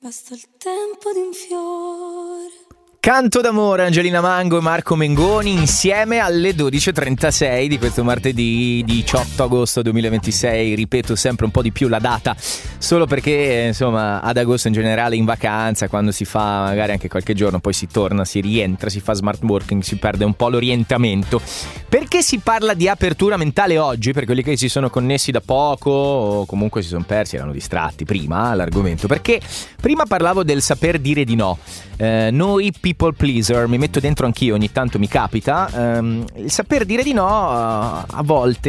Basta il tempo di un fiore. Canto d'amore, Angelina Mango e Marco Mengoni insieme alle 12.36 di questo martedì 18 agosto 2026. Ripeto sempre un po' di più la data, solo perché insomma ad agosto in generale in vacanza, quando si fa magari anche qualche giorno, poi si torna, si rientra, si fa smart working, si perde un po' l'orientamento. Perché si parla di apertura mentale oggi? Per quelli che si sono connessi da poco o comunque si sono persi, erano distratti prima l'argomento, perché prima parlavo del saper dire di no. Noi people pleaser, mi metto dentro anch'io, ogni tanto mi capita. Il saper dire di no a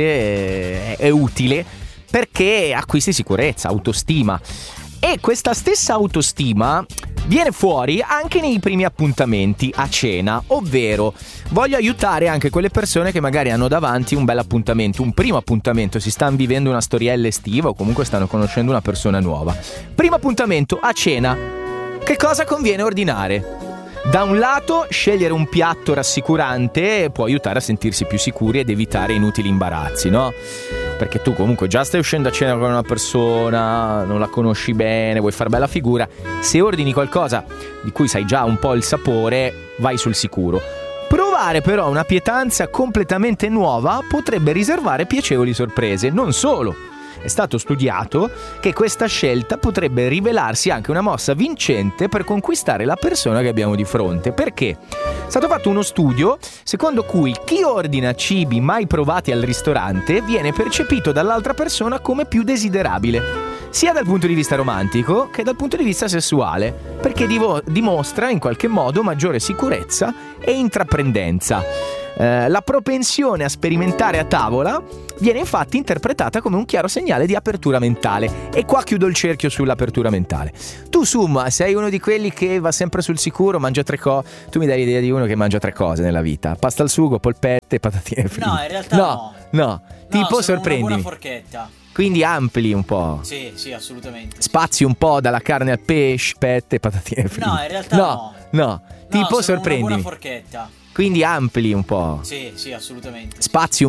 volte è utile perché acquisti sicurezza, autostima, e questa stessa autostima viene fuori anche nei primi appuntamenti a cena, ovvero voglio aiutare anche quelle persone che magari hanno davanti un bel appuntamento, un primo appuntamento, si stanno vivendo una storiella estiva o comunque stanno conoscendo una persona nuova. Primo appuntamento a cena. Che cosa conviene ordinare? Da un lato, scegliere un piatto rassicurante può aiutare a sentirsi più sicuri ed evitare inutili imbarazzi, no? Perché tu comunque già stai uscendo a cena con una persona, non la conosci bene, vuoi far bella figura. Se ordini qualcosa di cui sai già un po' il sapore, vai sul sicuro. Provare però una pietanza completamente nuova potrebbe riservare piacevoli sorprese. Non solo, è stato studiato che questa scelta potrebbe rivelarsi anche una mossa vincente per conquistare la persona che abbiamo di fronte. Perché? È stato fatto uno studio secondo cui chi ordina cibi mai provati al ristorante viene percepito dall'altra persona come più desiderabile, sia dal punto di vista romantico che dal punto di vista sessuale, perché dimostra in qualche modo maggiore sicurezza e intraprendenza. La propensione a sperimentare a tavola viene infatti interpretata come un chiaro segnale di apertura mentale. E qua chiudo il cerchio sull'apertura mentale. Tu, Summa, sei uno di quelli che va sempre sul sicuro, mangia 3 cose. Tu mi dai l'idea di uno che mangia 3 cose nella vita: pasta al sugo, polpette e patatine fritte. No, in realtà no. Tipo, sorprendimi. Una buona forchetta. Quindi ampli un po'. Sì, assolutamente. Spazi un po' dalla carne al pesce, pette e patatine fritte. No, in realtà no. Tipo, sorprendimi. Una buona forchetta. Quindi ampli un po'. Sì, assolutamente. Spazi un